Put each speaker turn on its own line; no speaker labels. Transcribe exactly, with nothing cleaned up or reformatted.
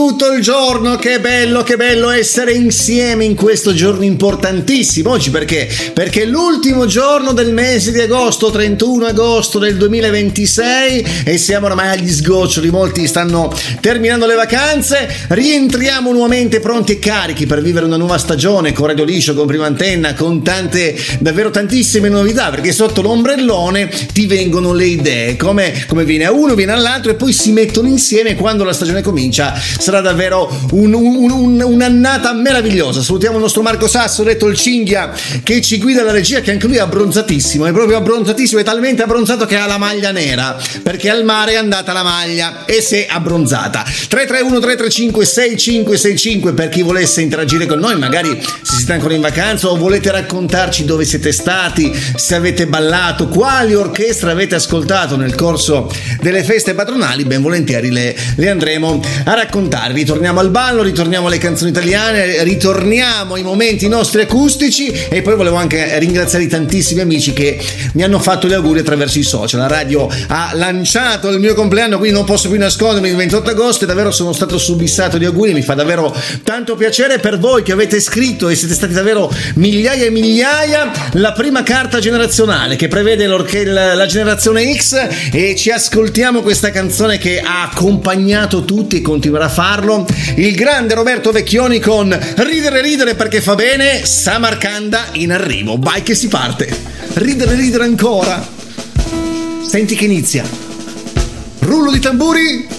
tutto il giorno. Che bello, che bello essere insieme in questo giorno importantissimo. Oggi perché? Perché è l'ultimo giorno del mese di agosto, trentuno agosto del duemilaventisei, e siamo ormai agli sgoccioli. Molti stanno terminando le vacanze. Rientriamo nuovamente pronti e carichi per vivere una nuova stagione con Radio Liscio, con Prima Antenna, con tante, davvero tantissime novità, perché sotto l'ombrellone ti vengono le idee, come, come viene a uno, viene all'altro, e poi si mettono insieme. Quando la stagione comincia sarà davvero un, un, un, un'annata meravigliosa. Salutiamo il nostro Marco Sasso, detto il Cinghia, che ci guida alla regia, che anche lui è abbronzatissimo, è proprio abbronzatissimo, è talmente abbronzato che ha la maglia nera, perché al mare è andata la maglia e si è abbronzata. tre tre uno tre tre cinque sei cinque sei cinque per chi volesse interagire con noi, magari se siete ancora in vacanza o volete raccontarci dove siete stati, se avete ballato, quali orchestre avete ascoltato nel corso delle feste patronali. Ben volentieri le, le andremo a raccontare. Ritorniamo al ballo, ritorniamo alle canzoni italiane, ritorniamo ai momenti nostri acustici, e poi volevo anche ringraziare i tantissimi amici che mi hanno fatto gli auguri attraverso i social. La radio ha lanciato il mio compleanno, quindi non posso più nascondermi, il ventotto agosto, e davvero sono stato subissato di auguri. Mi fa davvero tanto piacere per voi che avete scritto, e siete stati davvero migliaia e migliaia, la prima carta generazionale che prevede la, la generazione X, e ci ascoltiamo questa canzone che ha accompagnato tutti e continuerà a farlo, il grande Roberto Vecchioni con Ridere ridere perché fa bene, Samarcanda in arrivo. Vai che si parte, ridere ridere ancora, senti che inizia, rullo di tamburi.